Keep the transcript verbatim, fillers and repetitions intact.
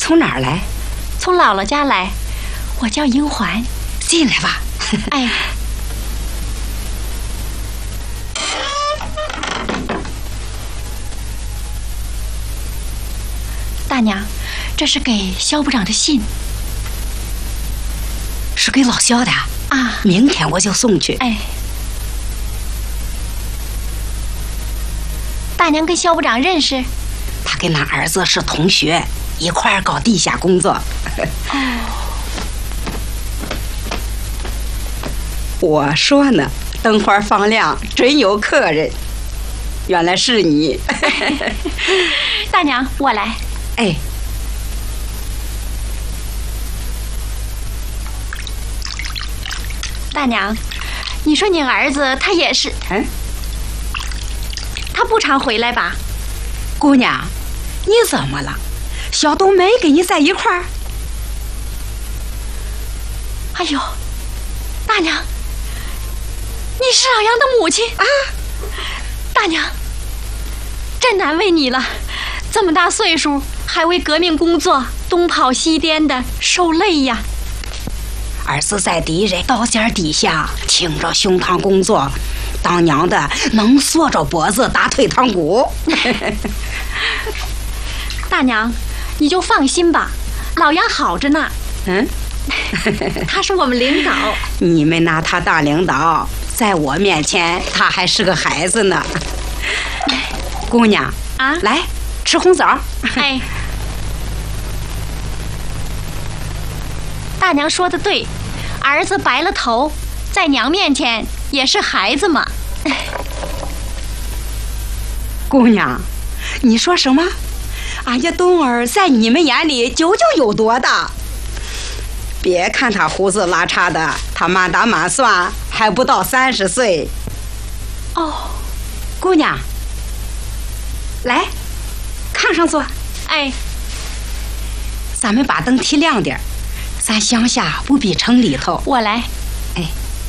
从哪儿来？ 从姥姥家来，我叫英环。 进来吧。 哎。大娘，这是给肖部长的信。 是给老肖的啊？ 明天我就送去。 哎。大娘跟肖部长认识？ 他跟他儿子是同学，一块儿搞地下工作。 哦。 我说呢，灯花放亮，准有客人。原来是你。 大娘，我来。 哎。 大娘，你说你儿子他也是？ 嗯。 他不常回来吧？ 姑娘，你怎么了？小东没跟你在一块儿？ 哎呦，大娘，你是老杨的母亲啊！ 大娘，真难为你了，这么大岁数还为革命工作东跑西颠的，受累呀。 儿子在敌人刀尖底下挺着胸膛工作，当娘的能缩着脖子打退堂鼓。 大娘，你就放心吧，老杨好着呢。 嗯。 他是我们领导。 你们拿他当领导，在我面前他还是个孩子呢。姑娘啊， 来吃红枣。 哎，大娘说的对，儿子白了头，在娘面前也是孩子嘛。 姑娘，你说什么？俺家东儿在你们眼里究竟有多大？别看他胡子拉碴的，他满打满算还不到三十岁。 哦， 姑娘，来，炕上坐。 哎， 咱们把灯提亮点，咱乡下不比城里头。 我来。